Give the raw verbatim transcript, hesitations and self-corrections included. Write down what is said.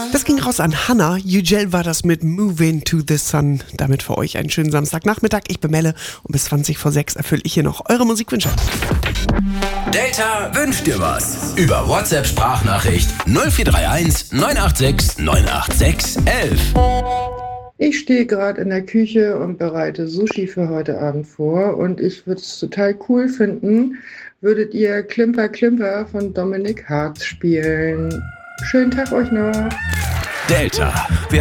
Das ging raus an Hannah. Yücel war das mit Move Into the Sun. Damit für euch einen schönen Samstagnachmittag. Ich bin Melle und bis zwanzig vor sechs erfülle ich hier noch eure Musikwünsche. Delta wünscht dir was. Über WhatsApp-Sprachnachricht null vier drei eins neun acht sechs neun acht sechs eins eins. Ich stehe gerade in der Küche und bereite Sushi für heute Abend vor und ich würde es total cool finden, würdet ihr Klimper Klimper von Dominik Hartz spielen. Schönen Tag euch noch. Delta. Wir